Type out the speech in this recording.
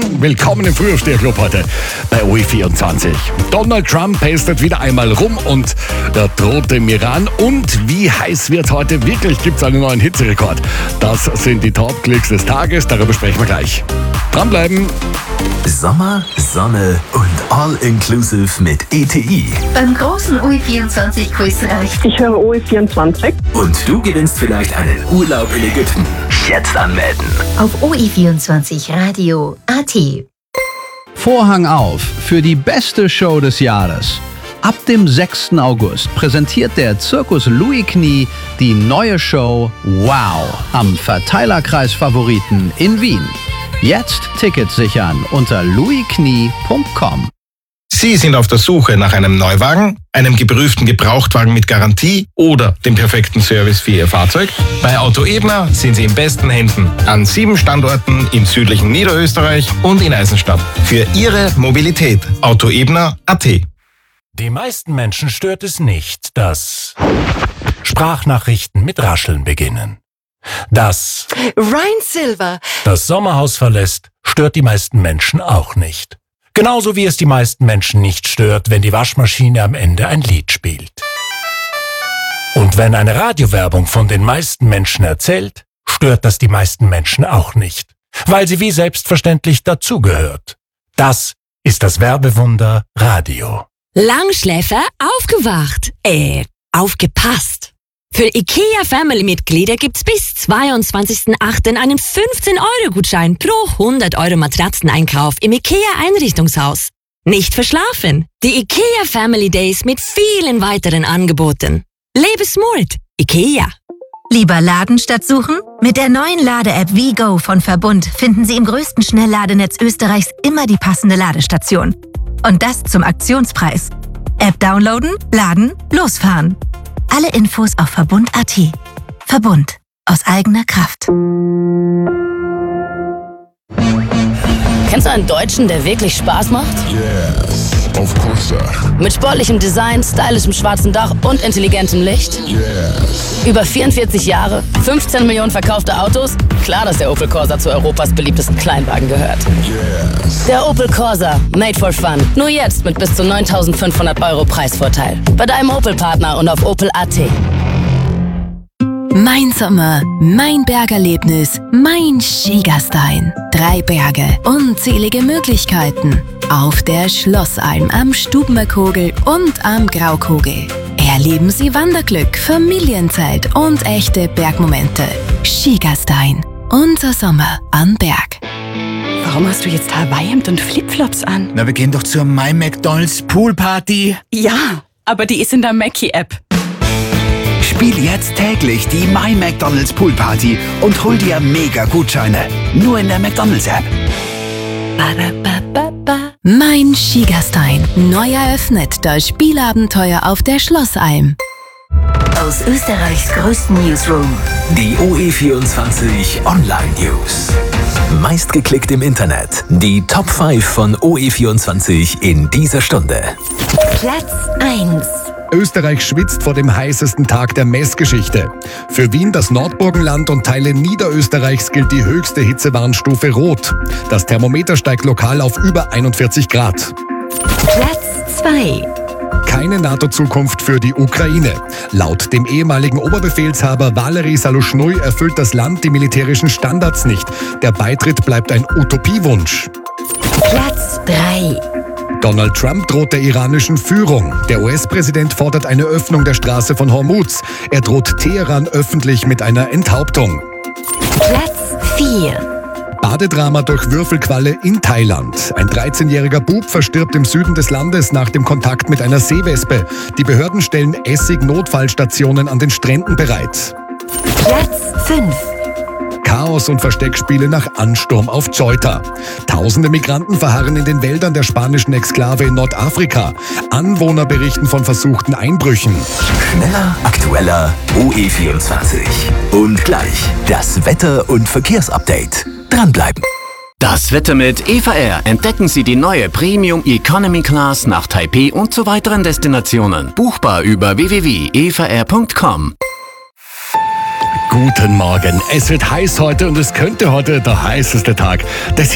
Morgen, willkommen im Frühaufsteherclub heute bei OE24. Donald Trump pestet wieder einmal rum und er droht dem Iran. Und wie heiß wird heute? Wirklich gibt es einen neuen Hitzerekord. Das sind die Top-Klicks des Tages, darüber sprechen wir gleich. Dranbleiben! Sommer, Sonne und All-Inclusive mit ETI. Beim großen OE24-Quiz reicht. Ich höre OE24. Und du gewinnst vielleicht einen Urlaub in Ägypten. Jetzt anmelden. Auf OE24radio.at. Vorhang auf für die beste Show des Jahres. Ab dem 6. August präsentiert der Zirkus Louis Knie die neue Show Wow am Verteilerkreis Favoriten in Wien. Jetzt Tickets sichern unter louisknie.com. Sie sind auf der Suche nach einem Neuwagen, einem geprüften Gebrauchtwagen mit Garantie oder dem perfekten Service für Ihr Fahrzeug? Bei Auto Ebner sind Sie in besten Händen an 7 Standorten im südlichen Niederösterreich und in Eisenstadt. Für Ihre Mobilität autoebner.at. Die meisten Menschen stört es nicht, dass Sprachnachrichten mit Rascheln beginnen. Dass Ryan Silver das Sommerhaus verlässt, stört die meisten Menschen auch nicht. Genauso wie es die meisten Menschen nicht stört, wenn die Waschmaschine am Ende ein Lied spielt. Und wenn eine Radiowerbung von den meisten Menschen erzählt, stört das die meisten Menschen auch nicht, weil sie wie selbstverständlich dazugehört. Das ist das Werbewunder Radio. Langschläfer aufgewacht. Aufgepasst. Für IKEA-Family-Mitglieder gibt's bis 22.08. einen 15-Euro-Gutschein pro 100 Euro Matratzeneinkauf im IKEA-Einrichtungshaus. Nicht verschlafen. Die IKEA Family Days mit vielen weiteren Angeboten. Lebe smart. IKEA. Lieber Laden statt suchen? Mit der neuen Lade-App WeGo von Verbund finden Sie im größten Schnellladenetz Österreichs immer die passende Ladestation. Und das zum Aktionspreis. App downloaden, laden, losfahren. Alle Infos auf Verbund.at. Verbund. Aus eigener Kraft. Kennst du einen Deutschen, der wirklich Spaß macht? Yes, of course, sir. Mit sportlichem Design, stylischem schwarzen Dach und intelligentem Licht? Yes. Über 44 Jahre, 15 Millionen verkaufte Autos? Klar, dass der Opel Corsa zu Europas beliebtesten Kleinwagen gehört. Yes. Der Opel Corsa, made for fun. Nur jetzt mit bis zu 9.500 Euro Preisvorteil. Bei deinem Opel-Partner und auf Opel.at. Mein Sommer, mein Bergerlebnis, mein Schiegerstein. 3 Berge, unzählige Möglichkeiten. Auf der Schlossalm am Stubenbergkogel und am Graukogel. Erleben Sie Wanderglück, Familienzeit und echte Bergmomente. Schiegerstein, unser Sommer am Berg. Warum hast du jetzt Hawaii-Hemd und Flipflops an? Na, wir gehen doch zur My McDonald's Poolparty. Ja, aber die ist in der Mackie-App. Spiel jetzt täglich die My McDonald's Poolparty und hol dir Mega-Gutscheine. Nur in der McDonald's-App. Mein Schiegerstein. Neu eröffnet das Spielabenteuer auf der Schlossalm. Aus Österreichs größten Newsroom. Die OE24 Online News. Meistgeklickt im Internet. Die Top 5 von OE24 in dieser Stunde. Platz 1. Österreich schwitzt vor dem heißesten Tag der Messgeschichte. Für Wien, das Nordburgenland und Teile Niederösterreichs gilt die höchste Hitzewarnstufe Rot. Das Thermometer steigt lokal auf über 41 Grad. Platz 2. Keine NATO-Zukunft für die Ukraine. Laut dem ehemaligen Oberbefehlshaber Valery Saluschny erfüllt das Land die militärischen Standards nicht. Der Beitritt bleibt ein Utopiewunsch. Platz 3. Donald Trump droht der iranischen Führung. Der US-Präsident fordert eine Öffnung der Straße von Hormuz. Er droht Teheran öffentlich mit einer Enthauptung. Platz 4. Badedrama durch Würfelqualle in Thailand. Ein 13-jähriger Bub verstirbt im Süden des Landes nach dem Kontakt mit einer Seewespe. Die Behörden stellen Essig-Notfallstationen an den Stränden bereit. Platz 5. Chaos und Versteckspiele nach Ansturm auf Ceuta. Tausende Migranten verharren in den Wäldern der spanischen Exklave in Nordafrika. Anwohner berichten von versuchten Einbrüchen. Schneller, aktueller, OE24. Und gleich das Wetter- und Verkehrsupdate. Dranbleiben. Das Wetter mit Eva Air. Entdecken Sie die neue Premium Economy Class nach Taipei und zu weiteren Destinationen. Buchbar über www.evaair.com. Guten Morgen. Es wird heiß heute und es könnte heute der heißeste Tag des